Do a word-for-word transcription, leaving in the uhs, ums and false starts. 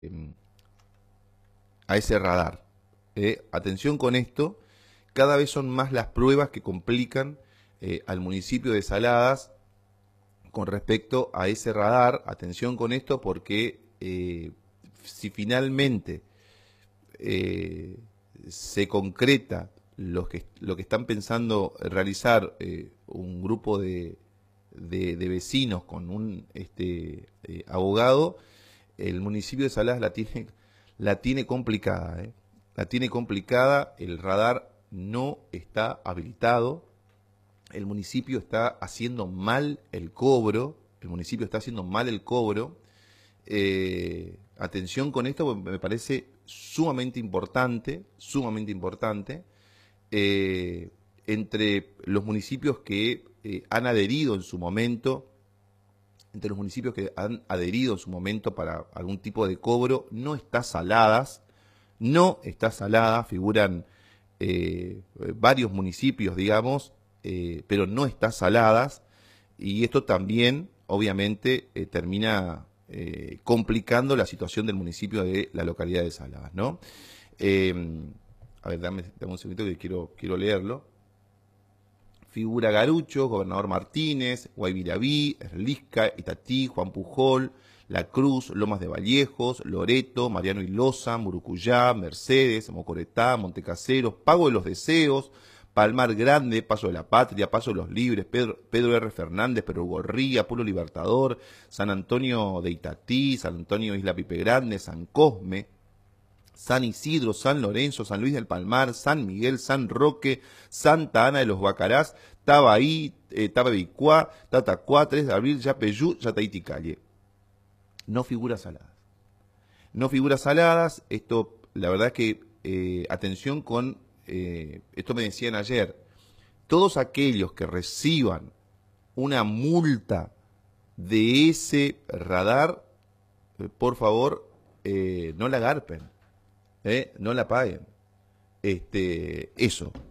eh, a ese radar. Eh, atención con esto, cada vez son más las pruebas que complican eh, al municipio de Saladas con respecto a ese radar. Atención con esto porque eh, si finalmente eh, se concreta lo que, lo que están pensando realizar eh, un grupo de, de, de vecinos con un este, eh, abogado, el municipio de Saladas la tiene, la tiene complicada, ¿eh? La tiene complicada, el radar no está habilitado, el municipio está haciendo mal el cobro, el municipio está haciendo mal el cobro. Eh, atención con esto, me parece sumamente importante, sumamente importante, eh, entre los municipios que eh, han adherido en su momento, entre los municipios que han adherido en su momento para algún tipo de cobro, no está Saladas, no está Saladas, figuran eh, varios municipios, digamos, eh, pero no está Saladas, y esto también, obviamente, eh, termina eh, complicando la situación del municipio de la localidad de Saladas, ¿no? Eh, a ver, dame, dame un segundito que quiero, quiero leerlo. Figura Garucho, Gobernador Martínez, Guaybiraví, Erlisca, Itatí, Juan Pujol, La Cruz, Lomas de Vallejos, Loreto, Mariano Ilosa, Murucuyá, Mercedes, Mocoretá, Montecaseros, Pago de los Deseos, Palmar Grande, Paso de la Patria, Paso de los Libres, Pedro, Pedro R. Fernández, Pedro Gorría, Pueblo Libertador, San Antonio de Itatí, San Antonio Isla Pipe Grande, San Cosme, San Isidro, San Lorenzo, San Luis del Palmar, San Miguel, San Roque, Santa Ana de los Guacarás, Tabaí, eh, Tababicuá, Tatacuá, tres de abril, Yapeyú, Yataiticalle. No figura Saladas. No figura Saladas, esto, la verdad es que, eh, atención con, eh, esto me decían ayer, todos aquellos que reciban una multa de ese radar, eh, por favor, eh, no la garpen. ¿Eh? No la paguen. Este, eso.